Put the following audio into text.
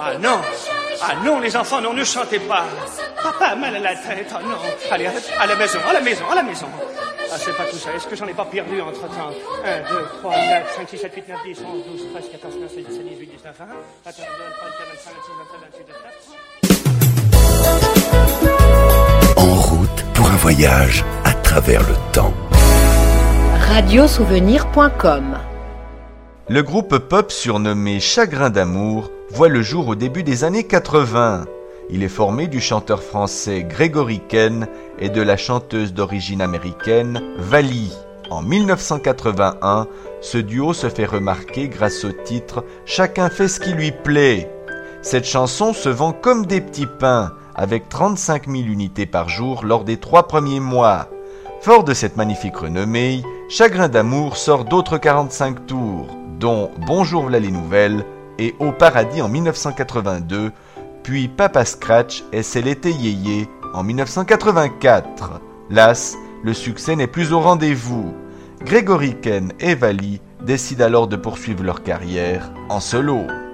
Ah non, les enfants, non, ne chantez pas. Papa a mal à la tête, oh non. Allez, à la maison. Ah, c'est pas tout ça. Est-ce que j'en ai pas perdu entre-temps? 1, 2, 3, 4, 5, 6, 7, 8, 9, 10, 11, 12, 13, 14, 15, 16, 17, 18, 19, 20. Attends, 22, 23, 24, 25, 26, 27, 28, 29, 30. En route pour un voyage à travers le temps. Radiosouvenir.com. Le groupe pop surnommé Chagrin d'amour voit le jour au début des années 80. Il est formé du chanteur français Grégory Ken et de la chanteuse d'origine américaine Vali. En 1981, ce duo se fait remarquer grâce au titre « Chacun fait ce qui lui plaît ». Cette chanson se vend comme des petits pains, avec 35 000 unités par jour lors des 3 premiers mois. Fort de cette magnifique renommée, Chagrin d'amour sort d'autres 45 tours, dont Bonjour v'là les nouvelles et Au paradis en 1982, puis Papa Scratch et C'est l'été yéyé en 1984. Las, le succès n'est plus au rendez-vous. Grégory Ken et Vali décident alors de poursuivre leur carrière en solo.